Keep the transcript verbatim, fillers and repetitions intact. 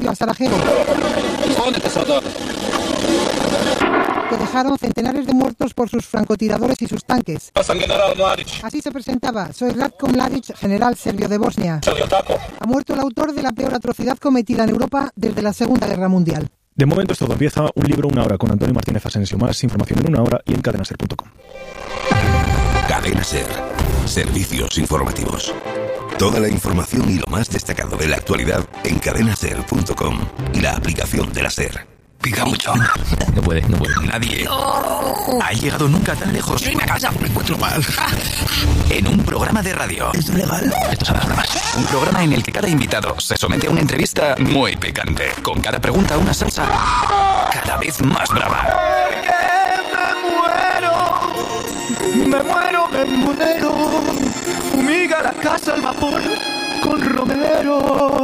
a Sarajevo, que dejaron centenares de muertos por sus francotiradores y sus tanques. Así se presentaba: soy Ratko Mladic, general serbio de Bosnia. Ha muerto el autor de la peor atrocidad cometida en Europa desde la Segunda Guerra Mundial. De momento es todo. Empieza Un libro, una hora con Antonio Martínez Asensio. Más información en una hora y en cadena ser punto com. Cadena Ser. Servicios informativos. Toda la información y lo más destacado de la actualidad en cadena ser punto com y la aplicación de la Ser. Pica mucho. No puede, no puede. Nadie ha llegado nunca tan lejos. Estoy en la casa, me encuentro mal. En un programa de radio. ¿Es legal? Esto sabe nada más. Un programa en el que cada invitado se somete a una entrevista muy picante. Con cada pregunta una salsa cada vez más brava. Me muero, me muero. Fumiga la casa al vapor con romero.